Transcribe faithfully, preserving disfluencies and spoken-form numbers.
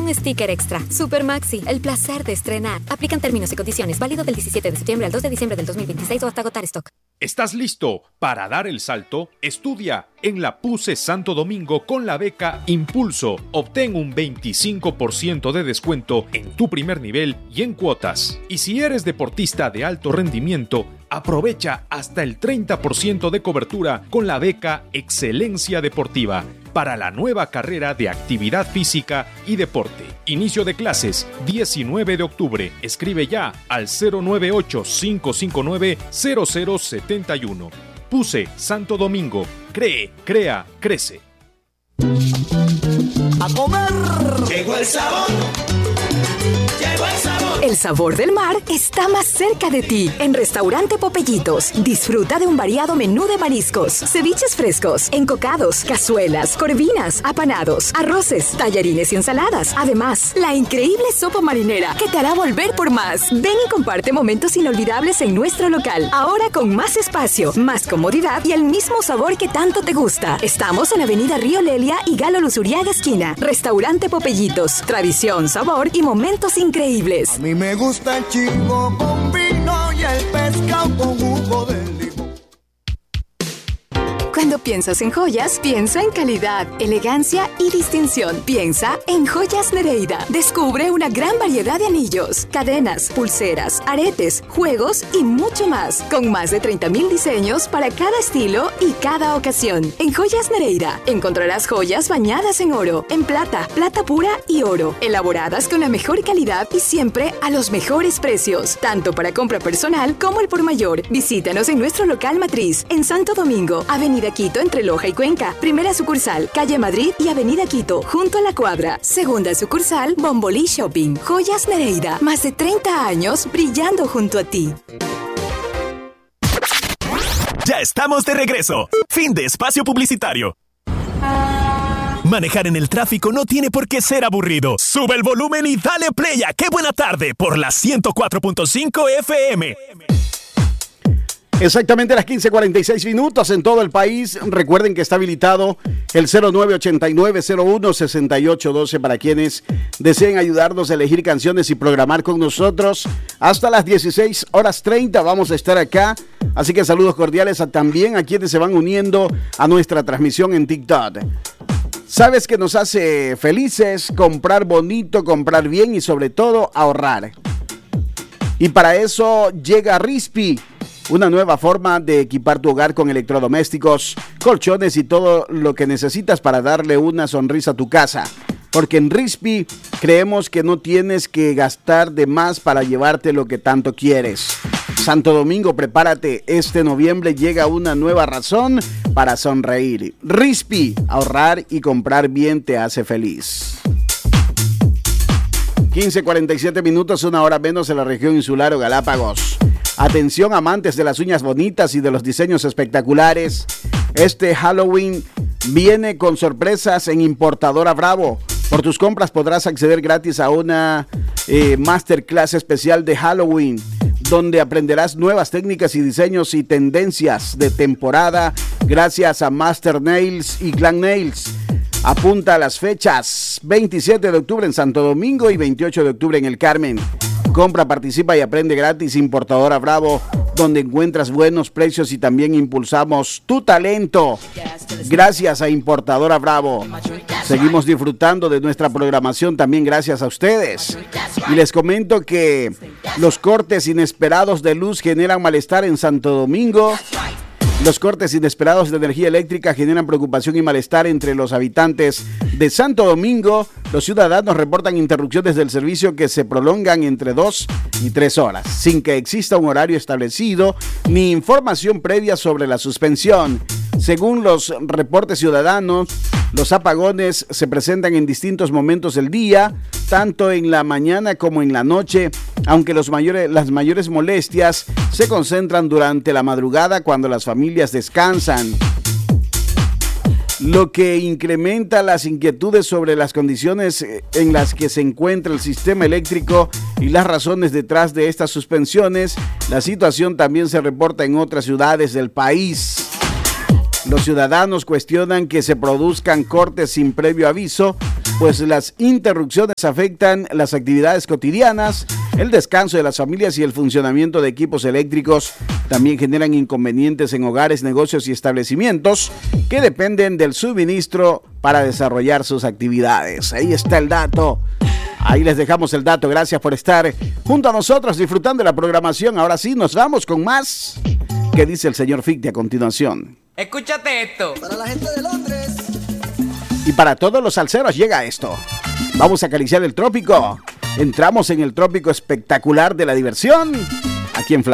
un sticker extra. Super Maxi, el placer de estrenar. Aplican términos y condiciones. Válido del diecisiete de septiembre al dos de diciembre del dos mil veintiséis o hasta agotar stock. ¿Estás listo para dar el salto? Estudia en la PUCE Santo Domingo con la beca Impulso. Obtén un veinticinco por ciento de descuento en tu primer nivel y en cuotas. Y si eres deportista de alto rendimiento, aprovecha hasta el treinta por ciento de cobertura con la beca Excelencia Deportiva para la nueva carrera de actividad física y deporte. Inicio de clases diecinueve de octubre. Escribe ya al cero nueve ocho, cinco cinco nueve, cero cero siete uno. PUCE Santo Domingo. Cree, crea, crece. A comer. Llegó el sabor. Llegó el sabor. El sabor del mar está más cerca de ti. En Restaurante Popellitos, disfruta de un variado menú de mariscos, ceviches frescos, encocados, cazuelas, corvinas, apanados, arroces, tallarines y ensaladas. Además, la increíble sopa marinera que te hará volver por más. Ven y comparte momentos inolvidables en nuestro local. Ahora con más espacio, más comodidad y el mismo sabor que tanto te gusta. Estamos en Avenida Río Lelia y Galo Luzuriaga esquina. Restaurante Popellitos, tradición, sabor y momentos increíbles. A mí me gusta el chico con vino y el pescado con jugo de limón. Cuando piensas en joyas, piensa en calidad, elegancia y distinción. Piensa en Joyas Nereida. Descubre una gran variedad de anillos, cadenas, pulseras, aretes, juegos y mucho más. Con más de treinta mil diseños para cada estilo y cada ocasión. En Joyas Nereida encontrarás joyas bañadas en oro, en plata, plata pura y oro. Elaboradas con la mejor calidad y siempre a los mejores precios. Tanto para compra personal como el por mayor. Visítanos en nuestro local matriz en Santo Domingo, Avenida Quito entre Loja y Cuenca. Primera sucursal, Calle Madrid y Avenida Quito, junto a la cuadra. Segunda sucursal, Bombolí Shopping. Joyas Nereida, más de treinta años brillando junto a ti. Ya estamos de regreso. Fin de espacio publicitario. Manejar en el tráfico no tiene por qué ser aburrido. Sube el volumen y dale play a Qué Buena Tarde por la ciento cuatro punto cinco F M. Exactamente a las quince cuarenta y seis minutos en todo el país. Recuerden que está habilitado el cero nueve ochenta y nueve cero uno sesenta y ocho doce para quienes deseen ayudarnos a elegir canciones y programar con nosotros. Hasta las dieciséis horas treinta vamos a estar acá. Así que saludos cordiales a, también a quienes se van uniendo a nuestra transmisión en TikTok. Sabes que nos hace felices comprar bonito, comprar bien y sobre todo ahorrar. Y para eso llega Rispi. Una nueva forma de equipar tu hogar con electrodomésticos, colchones y todo lo que necesitas para darle una sonrisa a tu casa. Porque en Rispi creemos que no tienes que gastar de más para llevarte lo que tanto quieres. Santo Domingo, prepárate. Este noviembre llega una nueva razón para sonreír. Rispi, ahorrar y comprar bien te hace feliz. quince cuarenta y siete minutos, una hora menos en la región insular o Galápagos. Atención amantes de las uñas bonitas y de los diseños espectaculares. Este Halloween viene con sorpresas en Importadora Bravo. Por tus compras podrás acceder gratis a una eh, masterclass especial de Halloween, donde aprenderás nuevas técnicas y diseños y tendencias de temporada gracias a Master Nails y Clan Nails. Apunta a las fechas: veintisiete de octubre en Santo Domingo y veintiocho de octubre en El Carmen. Compra, participa y aprende gratis. Importadora Bravo, donde encuentras buenos precios y también impulsamos tu talento. Gracias a Importadora Bravo. Seguimos disfrutando de nuestra programación también gracias a ustedes. Y les comento que los cortes inesperados de luz generan malestar en Santo Domingo. Los cortes inesperados de energía eléctrica generan preocupación y malestar entre los habitantes de Santo Domingo. Los ciudadanos reportan interrupciones del servicio que se prolongan entre dos y tres horas, sin que exista un horario establecido ni información previa sobre la suspensión. Según los reportes ciudadanos, los apagones se presentan en distintos momentos del día, tanto en la mañana como en la noche, aunque los mayores, las mayores molestias se concentran durante la madrugada cuando las familias descansan, lo que incrementa las inquietudes sobre las condiciones en las que se encuentra el sistema eléctrico y las razones detrás de estas suspensiones. La situación también se reporta en otras ciudades del país. Los ciudadanos cuestionan que se produzcan cortes sin previo aviso, pues las interrupciones afectan las actividades cotidianas, el descanso de las familias y el funcionamiento de equipos eléctricos. También generan inconvenientes en hogares, negocios y establecimientos que dependen del suministro para desarrollar sus actividades. Ahí está el dato. Ahí les dejamos el dato. Gracias por estar junto a nosotros disfrutando de la programación. Ahora sí, nos vamos con más. ¿Qué dice el señor Ficti a continuación? Escúchate esto. Para la gente de Londres. Y para todos los salseros llega esto. Vamos a acariciar el trópico. Entramos en el trópico espectacular de la diversión. Aquí en Fla